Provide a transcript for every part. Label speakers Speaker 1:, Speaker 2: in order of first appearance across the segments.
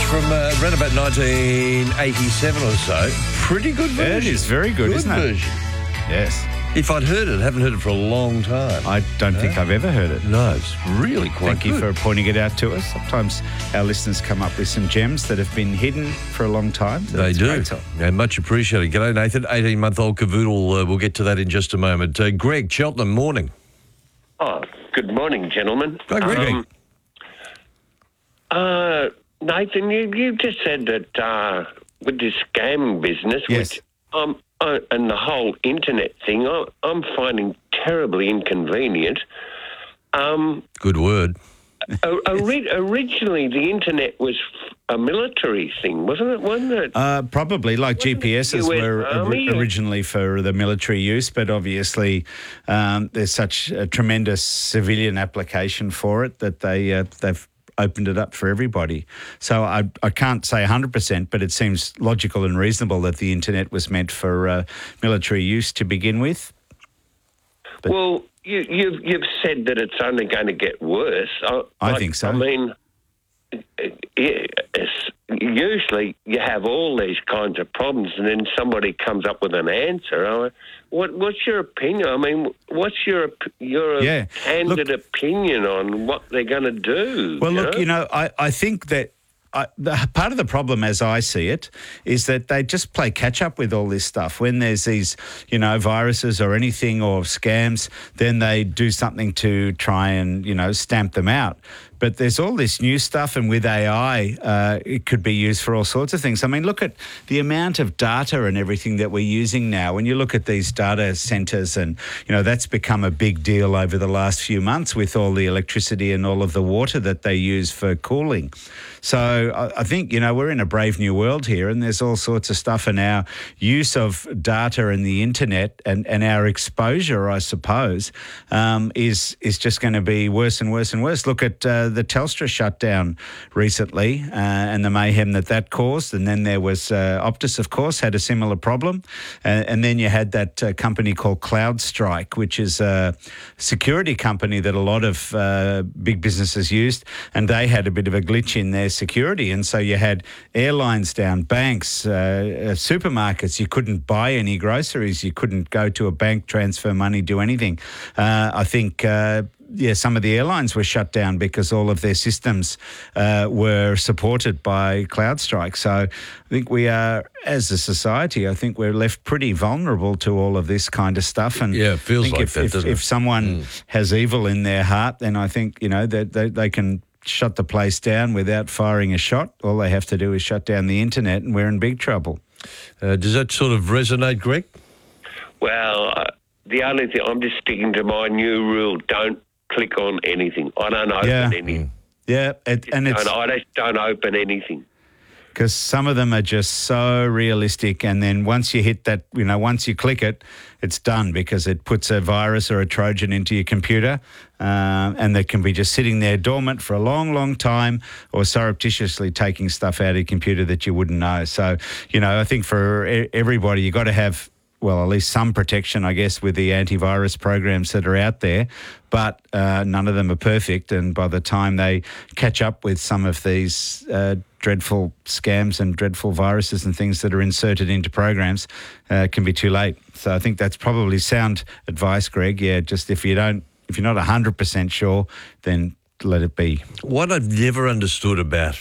Speaker 1: from around about 1987 or so. Pretty good version.
Speaker 2: It is very good, isn't it?
Speaker 1: version.
Speaker 2: Yes.
Speaker 1: If I'd heard it, haven't heard it for a long time.
Speaker 2: I don't think I've ever heard it.
Speaker 1: No, it's really quite
Speaker 2: Thank you for pointing it out to us. Sometimes our listeners come up with some gems that have been hidden for a long time. So
Speaker 1: They do.
Speaker 2: great to-
Speaker 1: Yeah, much appreciated. G'day, Nathan. 18-month-old Cavoodle. We'll get to that in just a moment. Greg, Cheltenham, morning.
Speaker 3: Oh, good morning, gentlemen.
Speaker 1: Hi, Greg.
Speaker 3: Nathan, you just said that with this scamming business,
Speaker 2: Yes.
Speaker 3: which and the whole internet thing, I'm finding terribly inconvenient.
Speaker 1: Good word.
Speaker 3: Originally, the internet was a military thing, wasn't it?
Speaker 2: Probably, like GPSs
Speaker 3: US
Speaker 2: were
Speaker 3: Army or-
Speaker 2: originally for the military use, but obviously there's such a tremendous civilian application for it that they've opened it up for everybody. So I can't say 100%, but it seems logical and reasonable that the internet was meant for military use to begin with.
Speaker 3: Well, you've said that it's only going to get worse.
Speaker 2: I think so.
Speaker 3: I mean, usually you have all these kinds of problems, and then somebody comes up with an answer. What's your opinion? I mean, what's your candid opinion on what they're going to do?
Speaker 2: Well, look, I think that part of the problem, as I see it, is that they just play catch up with all this stuff. When there's these, viruses or anything or scams, then they do something to try and, stamp them out. But there's all this new stuff, and with AI, it could be used for all sorts of things. I mean, look at the amount of data and everything that we're using now. When you look at these data centres, and, that's become a big deal over the last few months with all the electricity and all of the water that they use for cooling. So I think, we're in a brave new world here, and there's all sorts of stuff, and our use of data and the internet and our exposure, I suppose, is just going to be worse and worse and worse. Look at the Telstra shutdown recently and the mayhem that caused. And then there was Optus, of course, had a similar problem. And then you had that company called CloudStrike, which is a security company that a lot of big businesses used. And they had a bit of a glitch in their security. And so you had airlines down, banks, supermarkets. You couldn't buy any groceries. You couldn't go to a bank, transfer money, do anything. I think... some of the airlines were shut down because all of their systems were supported by CloudStrike. So I think we are, as a society, I think we're left pretty vulnerable to all of this kind of stuff. And
Speaker 1: yeah, it feels like
Speaker 2: if,
Speaker 1: that, doesn't it?
Speaker 2: If someone has evil in their heart, then I think, that they can shut the place down without firing a shot. All they have to do is shut down the internet, and we're in big trouble.
Speaker 1: Does that sort of resonate, Greg?
Speaker 3: Well, the only thing, I'm just sticking to my new rule: don't click on anything. I don't open anything.
Speaker 2: Yeah, I
Speaker 3: just don't open anything.
Speaker 2: Because some of them are just so realistic, and then once you hit that, once you click it, it's done because it puts a virus or a Trojan into your computer, and they can be just sitting there dormant for a long, long time, or surreptitiously taking stuff out of your computer that you wouldn't know. So, I think for everybody, you've got to have, well, at least some protection, I guess, with the antivirus programs that are out there, but none of them are perfect. And by the time they catch up with some of these dreadful scams and dreadful viruses and things that are inserted into programs, it can be too late. So I think that's probably sound advice, Greg. Yeah, just if you're not 100% sure, then let it be.
Speaker 1: What I've never understood about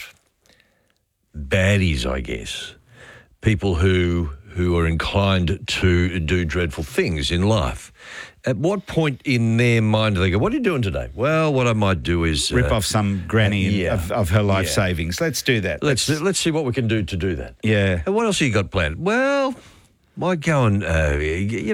Speaker 1: baddies, I guess, people who are inclined to do dreadful things in life. At what point in their mind do they go, what are you doing today? Well, what I might do is...
Speaker 2: rip off some granny of her life savings. Let's do that.
Speaker 1: Let's see what we can do to do that.
Speaker 2: Yeah.
Speaker 1: And what else have you got planned? Well, might go and,